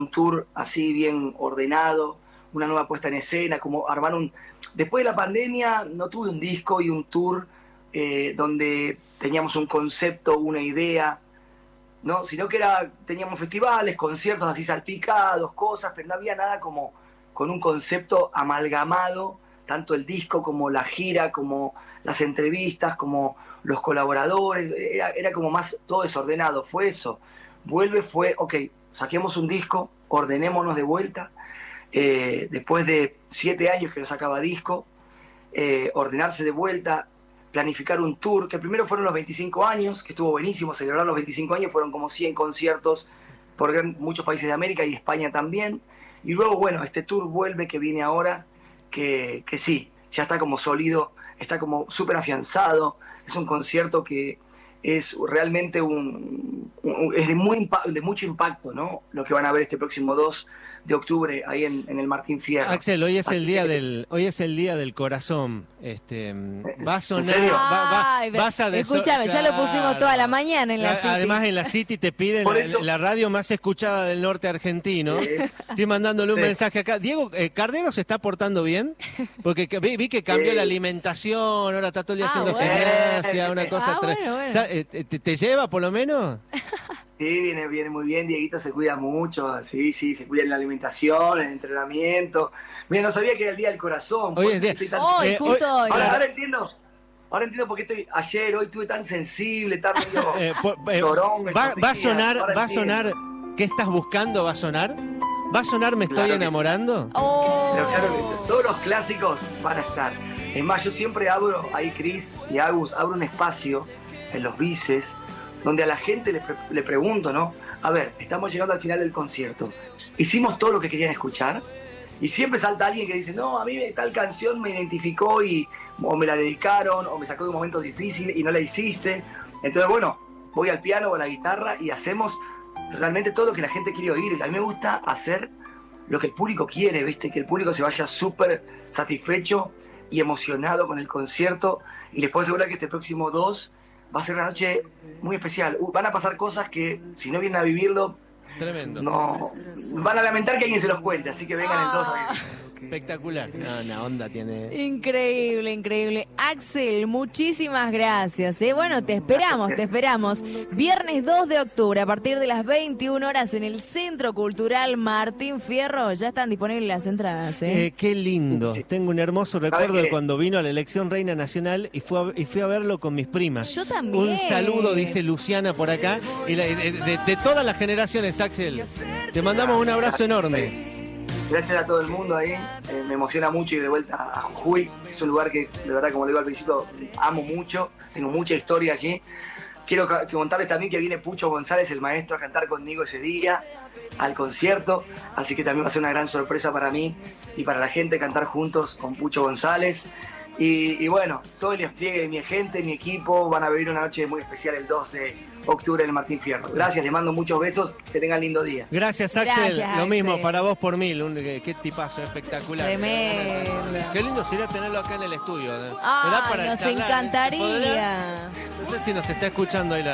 tour así bien ordenado, una nueva puesta en escena, como armar un... Después de la pandemia no tuve un disco y un tour donde teníamos un concepto, una idea, ¿no? Sino que teníamos festivales, conciertos así salpicados, cosas, pero no había nada como con un concepto amalgamado, tanto el disco como la gira, como las entrevistas, como los colaboradores, era como más todo desordenado. Fue eso. Vuelve, fue, ok, saquemos un disco, ordenémonos de vuelta, después de 7 años que no sacaba disco, ordenarse de vuelta, planificar un tour, que primero fueron los 25 años, que estuvo buenísimo, celebrar los 25 años, fueron como 100 conciertos por muchos países de América y España también, y luego, bueno, este tour vuelve que viene ahora, que sí, ya está como sólido, está como súper afianzado, es un concierto que es realmente es de mucho impacto, ¿no? Lo que van a ver este próximo 2 de octubre ahí en el Martín Fierro. Axel, hoy es el día del corazón. Va a sonar, ¿En serio? vas a escúchame, ya lo pusimos toda la mañana en la City. Además en la City te piden la radio más escuchada del norte argentino. Estoy mandándole un mensaje acá. Diego, ¿Cardero se está portando bien? Porque vi que cambió la alimentación, ahora está todo el día haciendo gimnasia, una cosa. Bueno. ¿Te lleva por lo menos? Sí, viene muy bien, Dieguito se cuida mucho, sí, se cuida en la alimentación, en el entrenamiento. Mira, no sabía que era el Día del Corazón. Hoy es día. Justo hoy. Ahora entiendo por qué hoy estuve tan sensible, tan medio llorón. Va a sonar, ¿qué estás buscando? ¿Va a sonar? ¿Va a sonar Me estoy enamorando? Pero claro que todos los clásicos van a estar. Es más, yo siempre abro, ahí Cris y Agus, abro un espacio en los bices, donde a la gente le pregunto, ¿no? A ver, estamos llegando al final del concierto. ¿Hicimos todo lo que querían escuchar? Y siempre salta alguien que dice, no, a mí tal canción me identificó o me la dedicaron, o me sacó de un momento difícil y no la hiciste. Entonces, bueno, voy al piano o a la guitarra y hacemos realmente todo lo que la gente quiere oír. A mí me gusta hacer lo que el público quiere, ¿viste? Que el público se vaya súper satisfecho y emocionado con el concierto. Y les puedo asegurar que este próximo 2 va a ser una noche muy especial. Van a pasar cosas que, si no vienen a vivirlo, tremendo. No, van a lamentar que alguien se los cuente, así que vengan entonces a vivir. Espectacular. Una onda tiene. Increíble. Axel, muchísimas gracias. Bueno, te esperamos. Viernes 2 de octubre, a partir de las 21 horas en el Centro Cultural Martín Fierro. Ya están disponibles las entradas. Qué lindo. Sí. Tengo un hermoso recuerdo de cuando vino a la elección Reina Nacional y fui a verlo con mis primas. Yo también. Un saludo, dice Luciana por acá. Y de todas las generaciones, Axel. Te mandamos un abrazo enorme. Gracias a todo el mundo ahí, me emociona mucho ir de vuelta a Jujuy, es un lugar que de verdad, como le digo al principio, amo mucho, tengo mucha historia allí. Quiero contarles también que viene Pucho González, el maestro, a cantar conmigo ese día al concierto, así que también va a ser una gran sorpresa para mí y para la gente cantar juntos con Pucho González. Y bueno, todo el despliegue de mi gente, mi equipo, van a vivir una noche muy especial el 2 de octubre en el Martín Fierro. Gracias, les mando muchos besos, que tengan lindo día. Gracias, Axel. Lo mismo, para vos por mil. Qué tipazo espectacular. Tremendo. Qué lindo sería tenerlo acá en el estudio. Nos encantaría. No sé si nos está escuchando ahí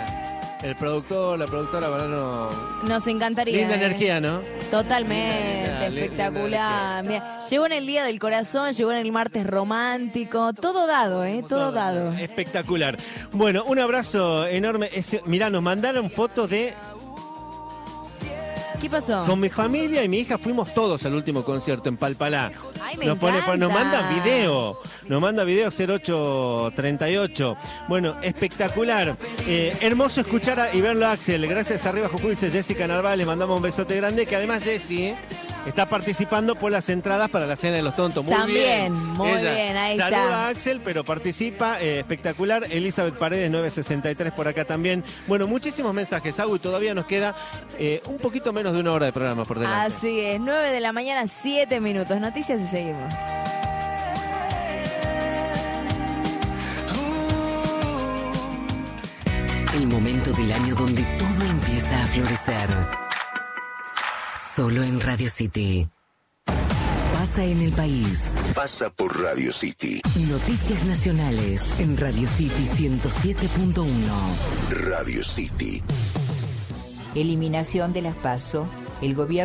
el productor, la productora, para Nos encantaría. Linda energía, ¿no? Totalmente, espectacular. Mira, llegó en el Día del Corazón, llegó en el martes romántico, todo dado, todo dado. Espectacular. Bueno, un abrazo enorme. Mirá, nos mandaron fotos de... ¿Qué pasó? Con mi familia y mi hija fuimos todos al último concierto en Palpalá. Ay, nos mandan video. Nos manda video 0838. Bueno, espectacular. Hermoso escuchar y verlo a Axel. Gracias arriba, Jujuy, dice Jessica Narváez. Le mandamos un besote grande. Que además Jessy está participando por las entradas para la Cena de los Tontos. Muy bien. Muy bien, ahí está. Saluda a Axel, pero participa. Espectacular. Elizabeth Paredes 963 por acá también. Bueno, muchísimos mensajes, Agu, y todavía nos queda un poquito menos de una hora de programa por delante. Así es, 9 de la mañana, 7 minutos. Noticias y seguimos. El momento del año donde todo empieza a florecer. Solo en Radio City. Pasa en el país. Pasa por Radio City. Noticias nacionales en Radio City 107.1. Radio City. Eliminación de las PASO. el gobierno